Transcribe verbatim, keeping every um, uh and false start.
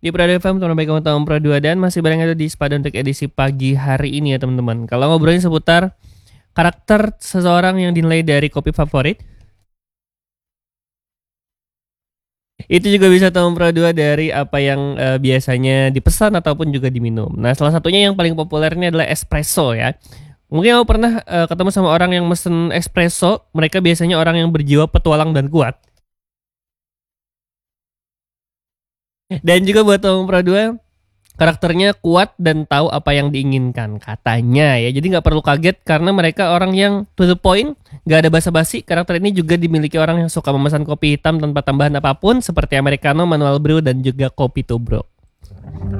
Di Prado F M, teman baik kamu tahun Pro dua dan masih bareng ada di Spada untuk edisi pagi hari ini ya teman-teman. Kalau ngobrolin seputar karakter seseorang yang dinilai dari kopi favorit, itu juga bisa tahun Pro dua dari apa yang uh, biasanya dipesan ataupun juga diminum. Nah, salah satunya yang paling populer ini adalah espresso ya. Mungkin kamu pernah uh, ketemu sama orang yang mesen espresso, mereka biasanya orang yang berjiwa petualang dan kuat. Dan juga buat tahun Pro dua, karakternya kuat dan tahu apa yang diinginkan katanya ya. Jadi nggak perlu kaget karena mereka orang yang to the point, nggak ada basa-basi. Karakter ini juga dimiliki orang yang suka memesan kopi hitam tanpa tambahan apapun seperti americano, manual brew dan juga kopi tubruk.